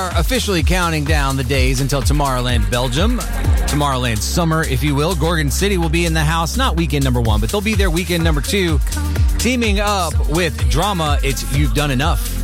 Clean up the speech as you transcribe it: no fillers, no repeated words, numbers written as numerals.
are officially counting down the days until Tomorrowland, Belgium. Tomorrowland Summer, if you will. Gorgon City will be in the house, not weekend number 1, but they'll be there weekend number 2, teaming up with Drama. It's You've Done Enough.